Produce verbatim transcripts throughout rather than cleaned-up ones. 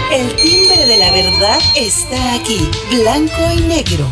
El timbre de la verdad está aquí, blanco y negro.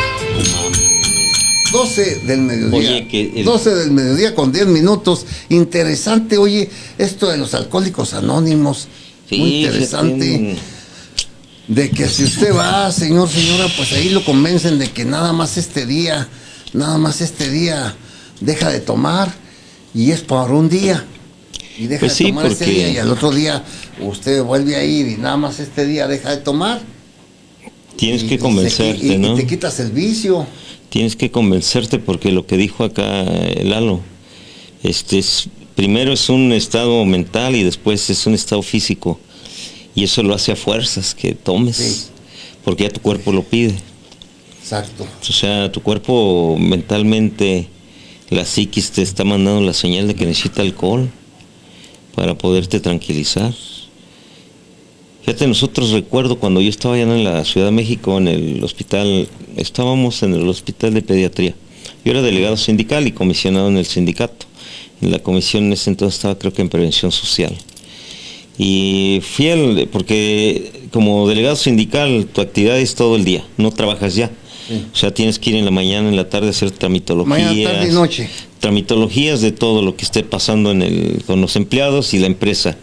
doce del mediodía. Oye, que el... doce del mediodía con diez minutos. Interesante, oye, esto de los alcohólicos anónimos. Sí, muy interesante. Tienen... De que si usted va, señor, señora, pues ahí lo convencen de que nada más este día, nada más este día deja de tomar y es por un día. Y deja pues de sí, tomar porque... ese día y al otro día usted vuelve a ir y nada más este día deja de tomar. Tienes y, que convencerte, y, y, ¿no? Y te quitas el vicio. Tienes que convencerte porque lo que dijo acá Lalo, este es, primero es un estado mental y después es un estado físico. Y eso lo hace a fuerzas, que tomes, sí. Porque ya tu cuerpo lo pide. Exacto. O sea, tu cuerpo mentalmente, la psiquis te está mandando la señal de que necesita alcohol para poderte tranquilizar. Fíjate, nosotros recuerdo cuando yo estaba allá en la Ciudad de México, en el hospital, estábamos en el hospital de pediatría. Yo era delegado sindical y comisionado en el sindicato. En la comisión en ese entonces estaba, creo que en prevención social. Y fui al, porque como delegado sindical tu actividad es todo el día, no trabajas ya. Sí. O sea, tienes que ir en la mañana, en la tarde a hacer tramitologías. Mañana, tarde y noche. Tramitologías de todo lo que esté pasando en el, con los empleados y la empresa.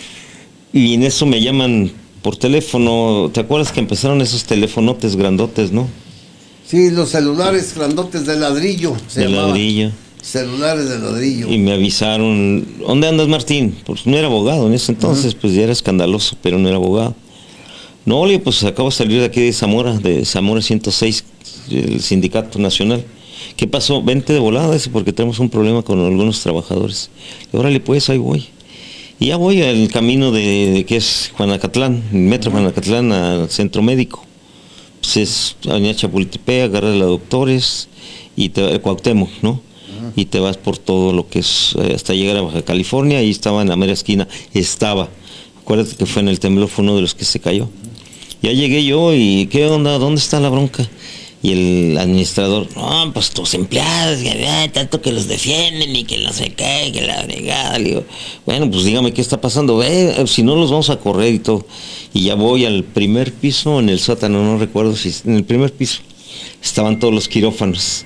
Y en eso me llaman por teléfono. ¿Te acuerdas que empezaron esos telefonotes grandotes, no? Sí, los celulares grandotes de ladrillo. Se de ladrillo. Celulares de ladrillo. Y me avisaron, ¿dónde andas, Martín? Pues no era abogado en ese entonces, uh-huh. Pues ya era escandaloso, pero no era abogado. No, le pues acabo de salir de aquí de Zamora, de Zamora ciento seis, el sindicato nacional. ¿Qué pasó? Vente de volada, ese, porque tenemos un problema con algunos trabajadores. Y órale, pues ahí voy. Y ya voy al camino de, de que es Juanacatlán, metro uh-huh. Juanacatlán al centro médico. Pues es avenida Chapultepec, agarra la Doctores y te, el Cuauhtémoc, ¿no? Y te vas por todo lo que es eh, hasta llegar a Baja California. Ahí estaba en la mera esquina, estaba, acuérdate que fue en el temblor, fue uno de los que se cayó. Ya llegué yo y ¿qué onda? ¿Dónde está la bronca? Y el administrador, no, pues tus empleados, que, tanto que los defienden y que no sé qué, que la fregada. Le digo, bueno, pues dígame qué está pasando, ve, si no los vamos a correr y todo. Y ya voy al primer piso, en el sótano, no recuerdo si en el primer piso estaban todos los quirófanos.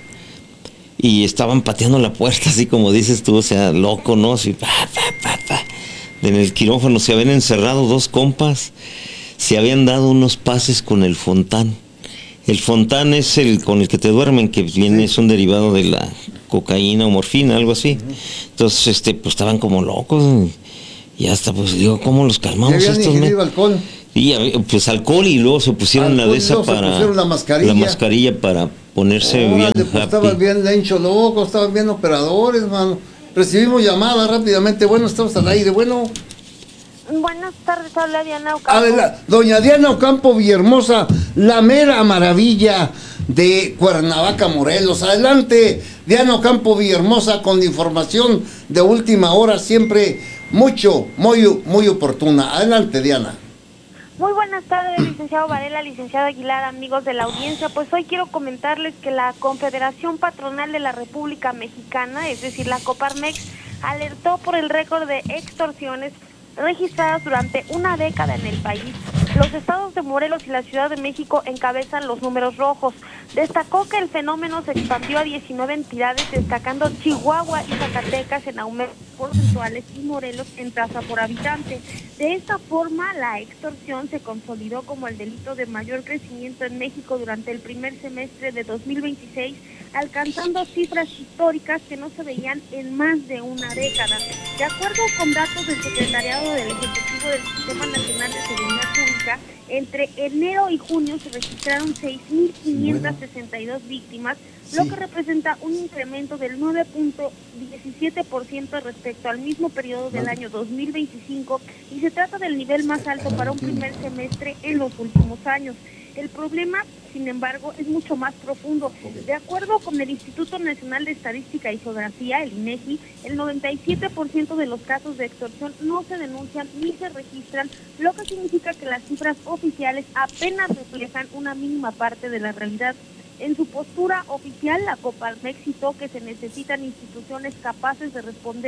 Y estaban pateando la puerta, así como dices tú, o sea, loco, ¿no? Así, pa, pa, pa, pa. En el quirófano se habían encerrado dos compas, se habían dado unos pases con el Fontán. El Fontán es el con el que te duermen, que viene, sí. Es un derivado de la cocaína o morfina, algo así. Uh-huh. Entonces, este, pues estaban como locos. Y hasta, pues, digo, ¿cómo los calmamos estos? ¿Ya alcohol? Y pues alcohol y luego se pusieron alcohol, la de esa para... la mascarilla. La mascarilla para ponerse oh, bien pues, happy. Estaban bien lencho loco, estaban bien operadores, mano. Recibimos llamadas rápidamente. Bueno, estamos al aire, bueno. Buenas tardes, habla Diana Ocampo. Adela, doña Diana Ocampo Villahermosa, la mera maravilla de Cuernavaca, Morelos. Adelante, Diana Ocampo Villahermosa, con información de última hora, siempre mucho, muy, muy oportuna. Adelante, Diana. Muy buenas tardes, licenciado Varela, licenciado Aguilar, amigos de la audiencia. Pues hoy quiero comentarles que la Confederación Patronal de la República Mexicana, es decir, la Coparmex, alertó por el récord de extorsiones registradas durante una década en el país. Los estados de Morelos y la Ciudad de México encabezan los números rojos. Destacó que el fenómeno se expandió a diecinueve entidades, destacando Chihuahua y Zacatecas en aumentos porcentuales y Morelos en tasa por habitante. De esta forma, la extorsión se consolidó como el delito de mayor crecimiento en México durante el primer semestre de dos mil veintiséis, alcanzando cifras históricas que no se veían en más de una década. De acuerdo con datos del Secretariado del Ejecutivo del Sistema Nacional de Seguridad Pública, entre enero y junio se registraron seis mil quinientas sesenta y dos víctimas, sí. Lo que representa un incremento del nueve punto diecisiete por ciento respecto al mismo periodo del año dos mil veinticinco, y se trata del nivel más alto para un primer semestre en los últimos años. El problema, sin embargo, es mucho más profundo. De acuerdo con el Instituto Nacional de Estadística y Geografía, el INEGI, el noventa y siete por ciento de los casos de extorsión no se denuncian ni se registran, lo que significa que las cifras oficiales apenas reflejan una mínima parte de la realidad. En su postura oficial, la Coparmex citó que se necesitan instituciones capaces de responder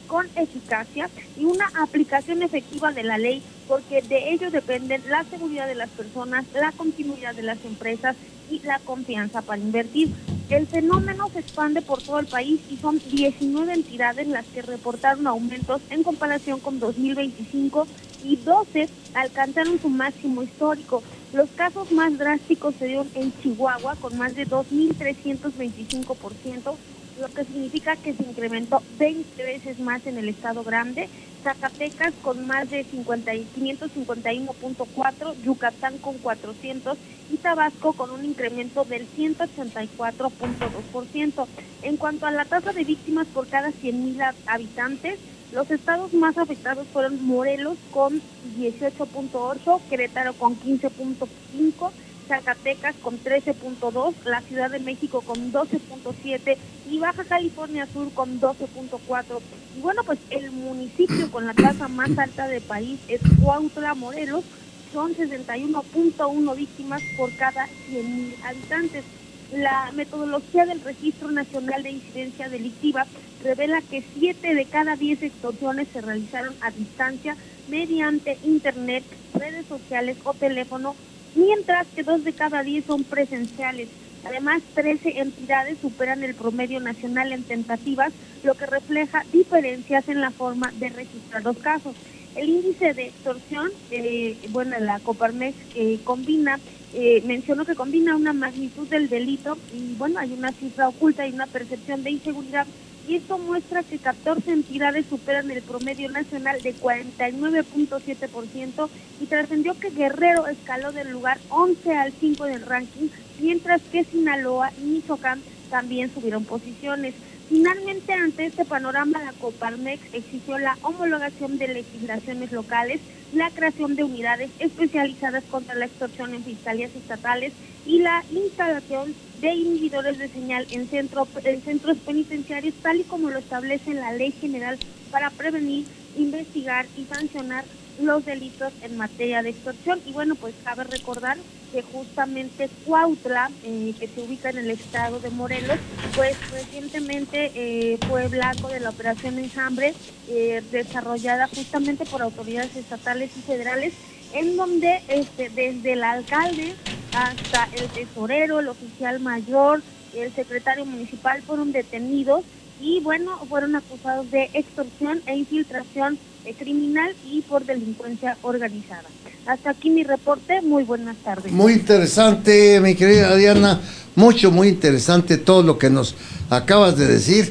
con eficacia y una aplicación efectiva de la ley, porque de ello dependen la seguridad de las personas, la continuidad de las empresas y la confianza para invertir. El fenómeno se expande por todo el país y son diecinueve entidades las que reportaron aumentos en comparación con dos mil veinticinco y doce alcanzaron su máximo histórico. Los casos más drásticos se dieron en Chihuahua con más de dos mil trescientos veinticinco por ciento, lo que significa que se incrementó veinte veces más en el estado grande, Zacatecas con más de cincuenta y quinientos cincuenta y uno punto cuatro, Yucatán con cuatrocientos y Tabasco con un incremento del ciento ochenta y cuatro punto dos por ciento. En cuanto a la tasa de víctimas por cada cien mil habitantes, los estados más afectados fueron Morelos con dieciocho punto ocho, Querétaro con quince punto cinco, Zacatecas con trece punto dos, la Ciudad de México con doce punto siete y Baja California Sur con doce punto cuatro. Y bueno, pues el municipio con la tasa más alta del país es Cuautla, Morelos, son sesenta y uno punto uno víctimas por cada cien mil habitantes. La metodología del Registro Nacional de Incidencia Delictiva revela que siete de cada diez extorsiones se realizaron a distancia mediante internet, redes sociales o teléfono, mientras que dos de cada diez son presenciales. Además, trece entidades superan el promedio nacional en tentativas, lo que refleja diferencias en la forma de registrar los casos. El índice de extorsión, eh, bueno, la Coparmex eh, combina, eh, mencionó que combina una magnitud del delito y bueno, hay una cifra oculta y una percepción de inseguridad, y esto muestra que catorce entidades superan el promedio nacional de cuarenta y nueve punto siete por ciento y trascendió que Guerrero escaló del lugar once al cinco del ranking, mientras que Sinaloa y Michoacán también subieron posiciones. Finalmente, ante este panorama, la Coparmex exigió la homologación de legislaciones locales, la creación de unidades especializadas contra la extorsión en fiscalías estatales y la instalación de inhibidores de señal en, centro, en centros penitenciarios, tal y como lo establece la Ley General para prevenir, investigar y sancionar los delitos en materia de extorsión. Y bueno, pues cabe recordar que justamente Cuautla, eh, que se ubica en el estado de Morelos, pues recientemente eh, fue blanco de la operación Enjambre, eh, desarrollada justamente por autoridades estatales y federales, en donde este, desde el alcalde hasta el tesorero, el oficial mayor, el secretario municipal fueron detenidos y bueno, fueron acusados de extorsión e infiltración eh, criminal y por delincuencia organizada. Hasta aquí mi reporte, muy buenas tardes. Muy interesante, mi querida Diana, mucho, muy interesante todo lo que nos acabas de decir.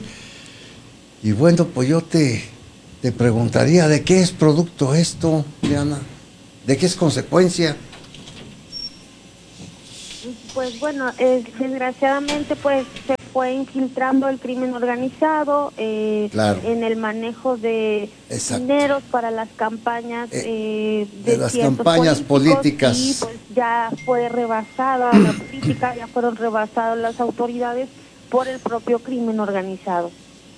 Y bueno, pues yo te, te preguntaría, ¿de qué es producto esto, Diana? ¿De qué es consecuencia? Pues bueno, eh, desgraciadamente pues se fue infiltrando el crimen organizado eh, claro. en el manejo de Exacto. dineros para las campañas eh, eh, de, de las campañas políticas. Y pues ya fue rebasada la política, ya fueron rebasadas las autoridades por el propio crimen organizado.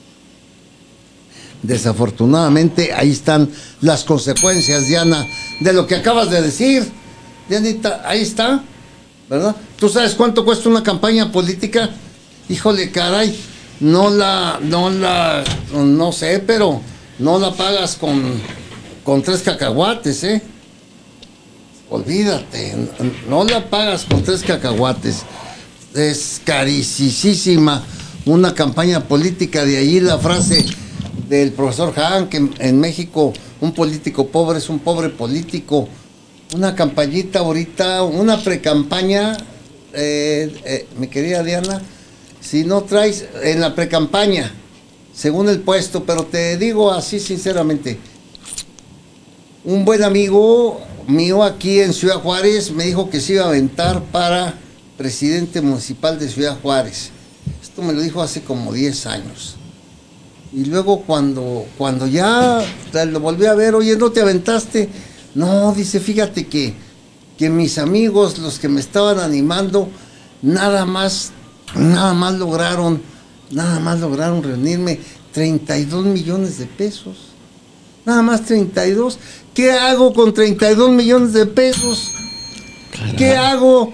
Desafortunadamente ahí están las consecuencias, Diana, de lo que acabas de decir. Dianita, ahí está, ¿verdad? ¿Tú sabes cuánto cuesta una campaña política? Híjole, caray, no la, no la, no sé, pero no la pagas con, con tres cacahuates, ¿eh? Olvídate, no la pagas con tres cacahuates. Es carísima una campaña política, de allí la frase del profesor Hahn, que en México un político pobre es un pobre político. Una campañita ahorita, una precampaña, eh, eh, mi querida Diana, si no traes en la precampaña, según el puesto, pero te digo así sinceramente, un buen amigo mío aquí en Ciudad Juárez me dijo que se iba a aventar para presidente municipal de Ciudad Juárez. Esto me lo dijo hace como diez años. Y luego cuando, cuando ya lo volví a ver, oye, ¿no te aventaste? No, dice, fíjate que, que mis amigos, los que me estaban animando, nada más, nada más lograron, nada más lograron reunirme treinta y dos millones de pesos. Nada más treinta y dos. ¿Qué hago con treinta y dos millones de pesos? Caray. ¿Qué hago?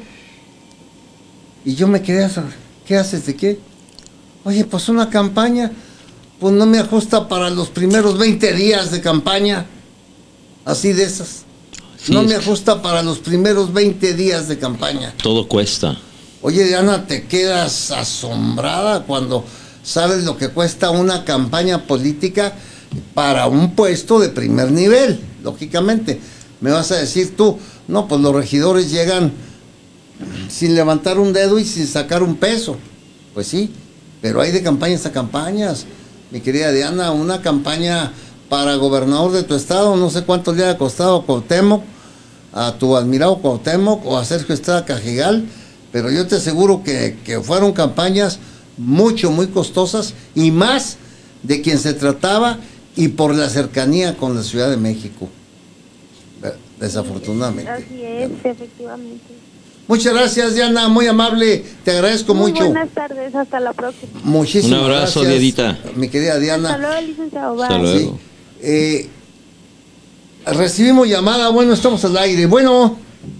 Y yo me quedé, ¿qué haces de qué? Oye, pues una campaña. pues no me ajusta para los primeros veinte días de campaña, así de esas. Sí, no es me que ajusta para los primeros veinte días de campaña. todo cuesta. Oye, Diana, te quedas asombrada cuando sabes lo que cuesta una campaña política para un puesto de primer nivel, lógicamente. Me vas a decir tú, no, pues los regidores llegan sin levantar un dedo y sin sacar un peso. Pues sí, pero hay de campañas a campañas. Mi querida Diana, una campaña para gobernador de tu estado, no sé cuánto le ha costado a Cuauhtémoc, a tu admirado Cuauhtémoc o a Sergio Estrada Cajigal, pero yo te aseguro que, que fueron campañas mucho, muy costosas y más de quien se trataba y por la cercanía con la Ciudad de México. Desafortunadamente. Así es, efectivamente. Muchas gracias, Diana, muy amable, te agradezco Muy mucho. buenas tardes, hasta la próxima. Muchísimas Un abrazo, gracias, Dianita. mi querida Diana. Hasta luego, licenciado. Bye. Hasta luego. Sí. Eh, recibimos llamada, bueno, estamos al aire. Bueno,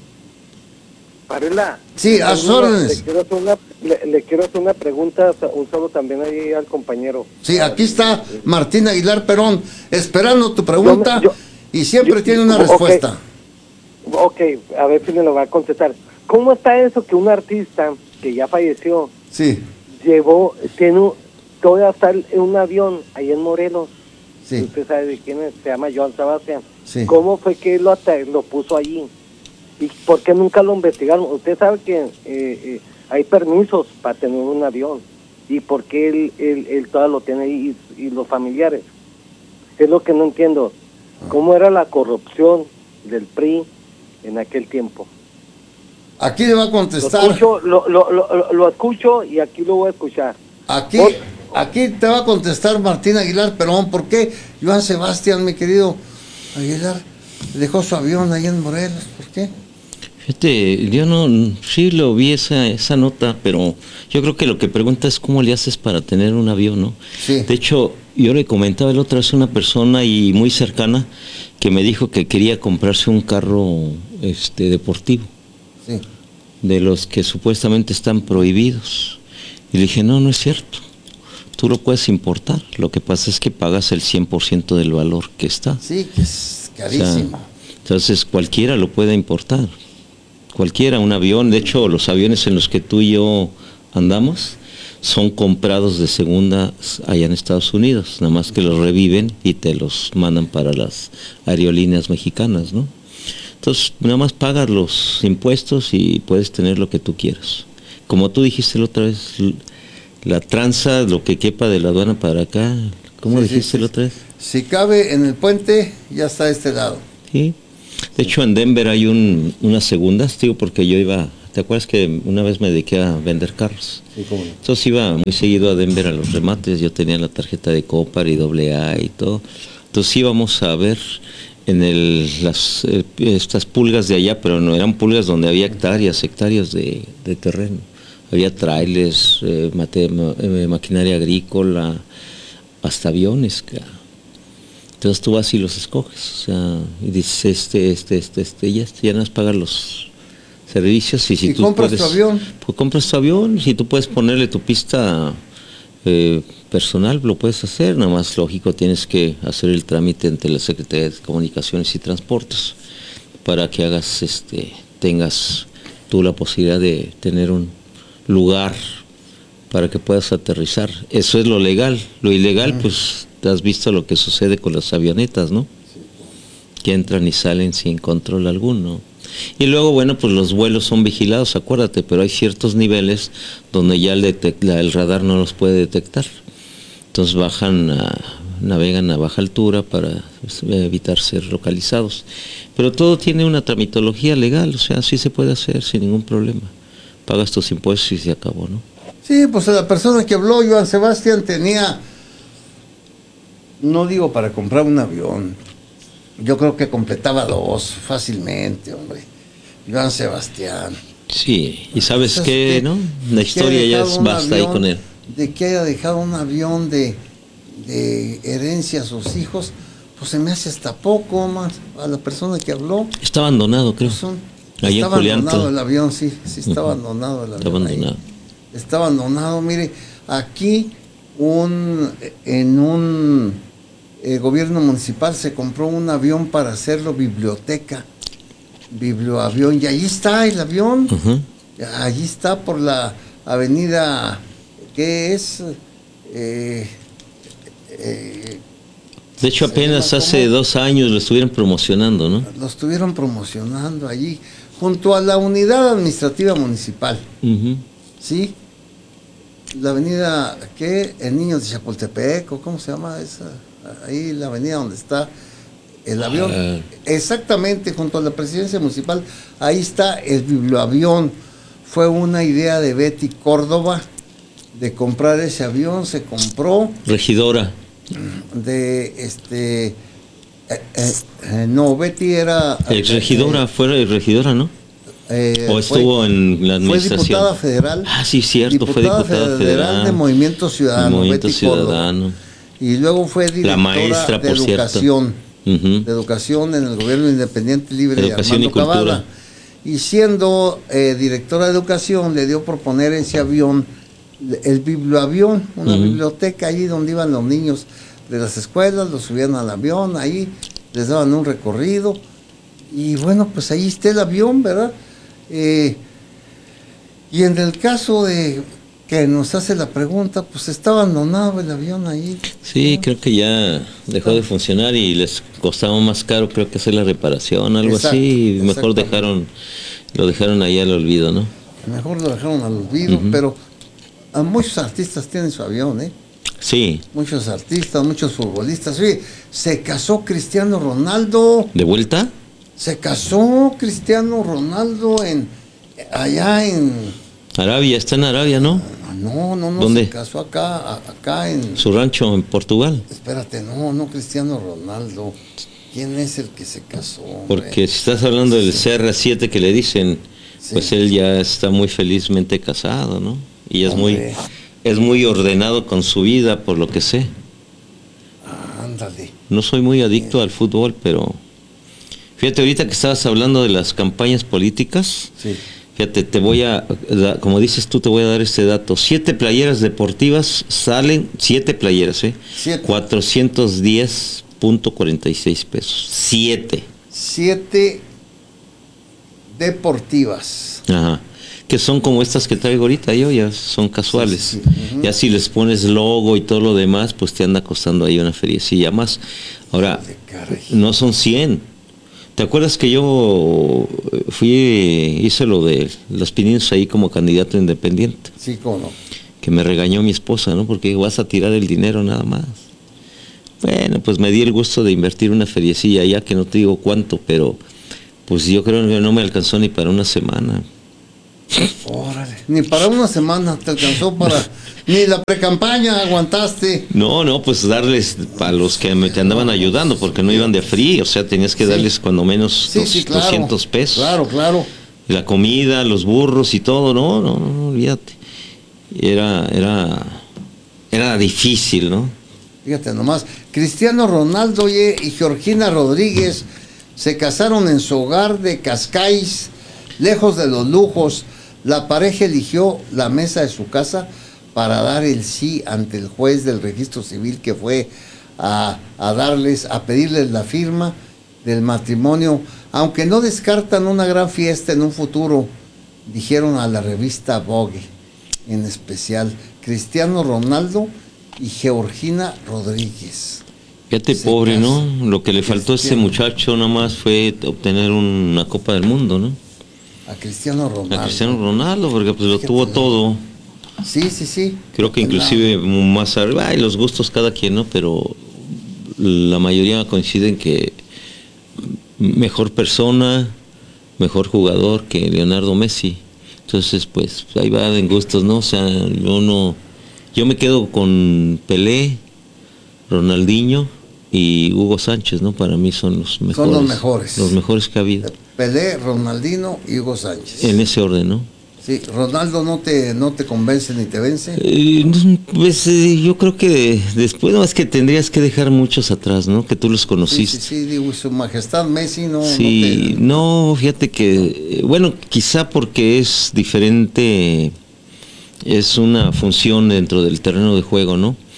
Varela. sí, a sus Le órdenes. quiero hacer una, le, le quiero hacer una pregunta, un saludo también ahí al compañero. Sí, aquí está Martín Aguilar Perón, esperando tu pregunta Yo me- yo- y siempre yo- tiene una ok. respuesta. Ok, a ver si me lo va a contestar. ¿Cómo está eso que un artista que ya falleció Sí, llevó, tiene un, todavía está en un avión ahí en Morelos? sí, Usted sabe de quién es, se llama Joan Sebastián. sí. ¿Cómo fue que lo, ata- lo puso allí? ¿Y por qué nunca lo investigaron? Usted sabe que eh, eh, hay permisos para tener un avión. ¿Y por qué él, él, él todavía lo tiene ahí y, y los familiares? Es lo que no entiendo. ¿Cómo era la corrupción del P R I en aquel tiempo? Aquí le va a Lo contestar. escucho, lo, lo, lo, lo escucho y aquí lo voy a escuchar. Aquí, Por- aquí te va a contestar Martín Aguilar Perón. ¿Por qué Joan Sebastián, mi querido Aguilar, dejó su avión ahí en Morelos? ¿Por qué? Fíjate, yo no, sí lo vi esa, esa nota, pero yo creo que lo que pregunta es cómo le haces para tener un avión, ¿no? Sí. De hecho, yo le comentaba el otra vez a una persona y muy cercana que me dijo que quería comprarse un carro este, deportivo, Sí. de los que supuestamente están prohibidos. Y le dije, no, no es cierto. Tú lo puedes importar. Lo que pasa es que pagas el cien por ciento del valor que está. Sí, que es O sea, carísimo. entonces cualquiera lo puede importar. Cualquiera, un avión. De hecho, los aviones en los que tú y yo andamos son comprados de segunda allá en Estados Unidos. Nada más que los reviven y te los mandan para las aerolíneas mexicanas, ¿no? Entonces, nada más pagas los impuestos y puedes tener lo que tú quieras. Como tú dijiste la otra vez, l- la tranza, lo que quepa de la aduana para acá. ¿Cómo Sí, sí, dijiste sí. la otra vez? Si cabe en el puente, ya está a este lado. Sí. De hecho, en Denver hay un, unas segundas, digo, porque yo iba, ¿te acuerdas que una vez me dediqué a vender carros? Sí, cómo no. Entonces iba muy seguido a Denver a los remates, yo tenía la tarjeta de Copar y doble A y todo. Entonces íbamos a ver en el, las, eh, estas pulgas de allá, pero no eran pulgas donde había hectáreas, hectáreas de, de terreno. Había trailers, eh, mate- ma- eh, maquinaria agrícola, hasta aviones, cara. Entonces tú vas y los escoges, o sea, y dices este, este, este, este, y este, ya no es pagar los servicios y si Y tú compras puedes, tu avión. pues compras tu avión, si tú puedes ponerle tu pista eh, personal, lo puedes hacer, nada más lógico tienes que hacer el trámite ante la Secretaría de Comunicaciones y Transportes para que hagas, este, tengas tú la posibilidad de tener un lugar para que puedas aterrizar. Eso es lo legal. Lo ilegal, pues, te has visto lo que sucede con las avionetas, ¿no? Que entran y salen sin control alguno. Y luego, bueno, pues los vuelos son vigilados, acuérdate, pero hay ciertos niveles donde ya el, detec- la- el radar no los puede detectar. Entonces bajan, a, navegan a baja altura para pues, evitar ser localizados. Pero todo tiene una tramitología legal, o sea, sí se puede hacer sin ningún problema. Pagas tus impuestos y se acabó, ¿no? Sí, pues la persona que habló, Joan Sebastián, tenía, no digo para comprar un avión, yo creo que completaba dos fácilmente, hombre. Joan Sebastián. Sí, y sabes Pues es qué, que- ¿no? que La haya historia ya dejado es un basta ahí avión, con él. De que haya dejado un avión de, de herencia a sus hijos, pues se me hace hasta poco más a la persona que habló. Está abandonado, creo. Pues son- Ahí en está Julián. abandonado el avión, sí, sí está Ujú. abandonado el avión. Está ahí. abandonado. Está abandonado, mire, aquí un, en un eh, gobierno municipal se compró un avión para hacerlo biblioteca, biblioavión, y allí está el avión, Uh-huh. allí está por la avenida, ¿qué es? Eh, eh, De hecho, Se apenas llama hace ¿cómo? dos años lo estuvieron promocionando, ¿no? lo estuvieron promocionando allí, junto a la unidad administrativa municipal, Uh-huh. ¿sí? La avenida, ¿qué? El Niño de Chapultepec, ¿o cómo se llama esa? Ahí la avenida donde está el avión. Ah. Exactamente, junto a la presidencia municipal, ahí está el biblioavión. Fue una idea de Betty Córdoba de comprar ese avión, se compró Regidora. de este... eh, eh, eh, no, Betty era... Ex regidora, fuera de regidora, ¿no? eh, ¿O estuvo fue- en la Fue administración? diputada federal. Ah, sí, cierto, fue diputada federal. de Movimiento Ciudadano. Movimiento Betty Córdoba. Ciudadano. Y luego fue directora maestra, de por cierto. educación, Ujú. de educación en el gobierno independiente libre Educación de y Armando cultura. Cavada. Y siendo eh, directora de educación, le dio por poner ese avión, el biblioavión, una Ujú. biblioteca allí donde iban los niños de las escuelas, los subían al avión, ahí les daban un recorrido. Y bueno, pues ahí está el avión, ¿verdad? Eh, y en el caso de que nos hace la pregunta, pues está abandonado el avión ahí. Sí, creo que ya dejó de funcionar y les costaba más caro, creo que hacer la reparación, algo Exacto, así. Mejor exactamente. dejaron, lo dejaron ahí al olvido, ¿no? Mejor lo dejaron al olvido, Ujú. pero a muchos artistas tienen su avión, ¿eh? Sí, Muchos artistas, muchos futbolistas. Oye, se casó Cristiano Ronaldo, ¿de vuelta? se casó Cristiano Ronaldo en allá en Arabia, está en Arabia, ¿no? no, no, no, ¿Dónde? se casó acá, a- acá en Su rancho en Portugal. espérate, no, no Cristiano Ronaldo. ¿Quién es el que se casó? hombre? Porque si estás hablando del C R siete que le dicen, Sí. pues él ya está muy felizmente casado, ¿no? Y es muy, Hombre. es muy ordenado con su vida, por lo que sé. Ándale. No soy muy adicto al fútbol, pero fíjate, ahorita que estabas hablando de las campañas políticas, Sí. fíjate, te voy a, da- como dices tú, te voy a dar este dato. Siete playeras deportivas salen, siete playeras, ¿eh? Siete. cuatrocientos diez punto cuarenta y seis pesos. Siete. Siete deportivas. Ajá. Que son como estas que traigo ahorita yo, ya son casuales. Sí, sí, sí. Ujú. Ya si les pones logo y todo lo demás, pues te anda costando ahí una feriecilla más. Ahora, De caray. no son cien. ¿Te acuerdas que yo fui, hice lo de los pininos ahí como candidato independiente? Sí, cómo no. Que me regañó mi esposa, ¿no? Porque vas a tirar el dinero nada más. Bueno, pues me di el gusto de invertir una feriecilla, ya que no te digo cuánto, pero pues yo creo que no me alcanzó ni para una semana. Órale. Ni para una semana te alcanzó para. Ni la precampaña aguantaste. No, no, pues darles a los que me te andaban ayudando, porque no iban de free, o sea, tenías que Sí. darles cuando menos Sí, dos- sí, claro. doscientos pesos. Claro, claro. La comida, los burros y todo, no, no, no, olvídate. Era, era, era difícil, ¿no? Fíjate nomás. Cristiano Ronaldo oye, y Georgina Rodríguez se casaron en su hogar de Cascais, lejos de los lujos. La pareja eligió la mesa de su casa para dar el sí ante el juez del registro civil que fue a, a darles, a pedirles la firma del matrimonio, aunque no descartan una gran fiesta en un futuro, dijeron a la revista Vogue, en especial Cristiano Ronaldo y Georgina Rodríguez. Fíjate, Se pobre, casa. ¿no? Lo que le faltó a ese Cristiano. muchacho nada más fue obtener una Copa del Mundo, ¿no? A Cristiano Ronaldo. A Cristiano Ronaldo, porque pues lo Fíjate, tuvo ¿no? todo. Sí, sí, sí. Creo que inclusive más arriba, ay, los gustos cada quien, ¿no? Pero la mayoría coinciden que mejor persona, mejor jugador que Leonardo Messi. Entonces, pues ahí va en gustos, ¿no? O sea, yo no, yo me quedo con Pelé, Ronaldinho y Hugo Sánchez, ¿no? Para mí son los mejores. los mejores. Los mejores que ha habido. Pelé, Ronaldinho y Hugo Sánchez. En ese orden, ¿no? Sí, Ronaldo no te, no te convence ni te vence. Eh, pues eh, yo creo que después, no, es que tendrías que dejar muchos atrás, ¿no? Que tú los Sí, sí, conociste. sí, digo, su majestad Messi no, Sí, no te... no, fíjate que, eh, bueno, quizá porque es diferente, es una función dentro del terreno de juego, ¿no?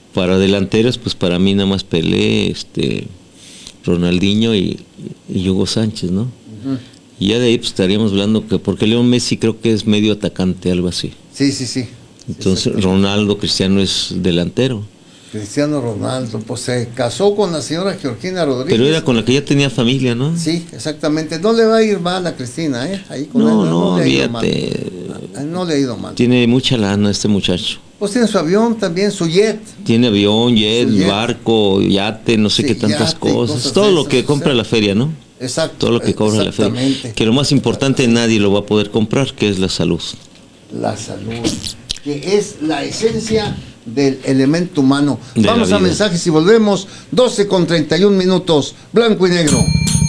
para delanteros, pues para mí nada más Pelé, este, Ronaldinho y, y Hugo Sánchez, ¿no? Uh-huh. Y ya de ahí pues estaríamos hablando que, porque Leo Messi creo que es medio atacante, algo así. Sí, sí, sí. Entonces Ronaldo, Cristiano es delantero. Cristiano Ronaldo, pues se casó con la señora Georgina Rodríguez. Pero era con la que ya tenía familia, ¿no? Sí, exactamente. No le va a ir mal a Cristina, ¿eh? Ahí con no, él, no, no, no le ha ido fíjate. mal. No le ha ido mal. Tiene mucha lana este muchacho. Pues tiene su avión también, su jet. Tiene avión, jet, jet. barco, yate, no sé sí, qué tantas yate, cosas. cosas. Todo lo que compra la feria, ¿no? Exacto. Todo lo que cobra la feria. Que lo más importante nadie lo va a poder comprar, que es la salud. La salud, que es la esencia del elemento humano. De Vamos a mensajes y volvemos. doce con treinta y un minutos, blanco y negro.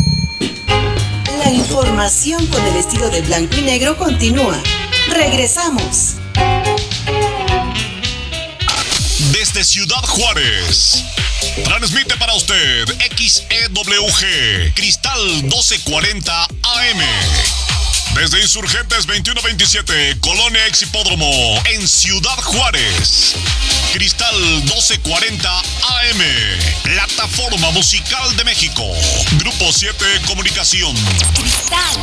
La información con el estilo de blanco y negro continúa. Regresamos. Desde Ciudad Juárez, transmite para usted X E W G, Cristal doce cuarenta A M. Desde Insurgentes veintiuno veintisiete, Colonia Ex Hipódromo, en Ciudad Juárez. Cristal doce cuarenta A M, plataforma musical de México. Grupo siete Comunicación. Cristal.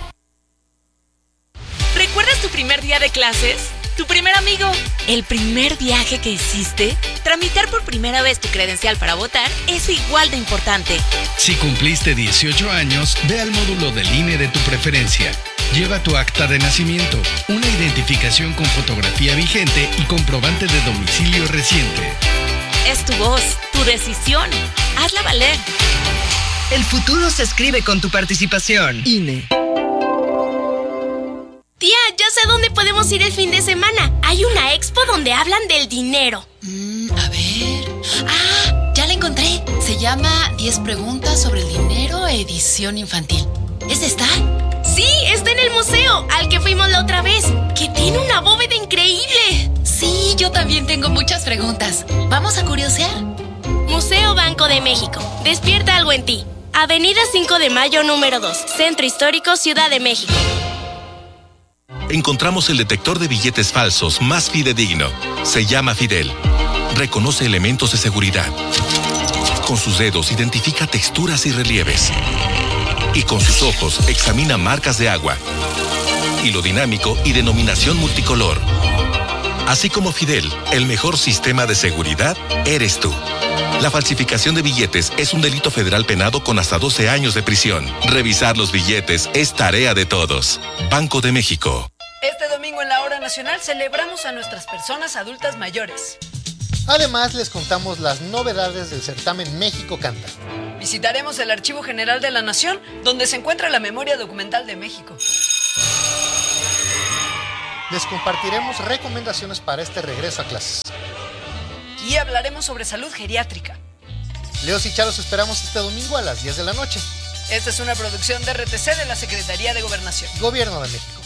¿Recuerdas tu primer día de clases? ¿Tu primer amigo? ¿El primer viaje que hiciste? Tramitar por primera vez tu credencial para votar es igual de importante. Si cumpliste dieciocho años, ve al módulo del I N E de tu preferencia. Lleva tu acta de nacimiento, una identificación con fotografía vigente y comprobante de domicilio reciente. Es tu voz, tu decisión. Hazla valer. El futuro se escribe con tu participación. I N E. Tía, ya sé dónde podemos ir el fin de semana. Hay una expo donde hablan del dinero. Mm, a ver... ¡Ah! Ya la encontré. Se llama diez preguntas sobre el dinero, edición infantil. ¿Es esta? Sí, está en el museo, al que fuimos la otra vez. Que tiene una bóveda increíble. Sí, yo también tengo muchas preguntas. ¿Vamos a curiosear? Museo Banco de México. Despierta algo en ti. Avenida cinco de Mayo, número dos. Centro Histórico, Ciudad de México. Encontramos el detector de billetes falsos más fidedigno. Se llama Fidel. Reconoce elementos de seguridad. Con sus dedos identifica texturas y relieves. Y con sus ojos examina marcas de agua. Hilo dinámico y denominación multicolor. Así como Fidel, el mejor sistema de seguridad eres tú. La falsificación de billetes es un delito federal penado con hasta doce años de prisión. Revisar los billetes es tarea de todos. Banco de México. Este domingo en la Hora Nacional celebramos a nuestras personas adultas mayores. Además, les contamos las novedades del certamen México Canta. Visitaremos el Archivo General de la Nación, donde se encuentra la memoria documental de México. Les compartiremos recomendaciones para este regreso a clases. Y hablaremos sobre salud geriátrica. Leos y Charos esperamos este domingo a las diez de la noche. Esta es una producción de R T C de la Secretaría de Gobernación. Gobierno de México.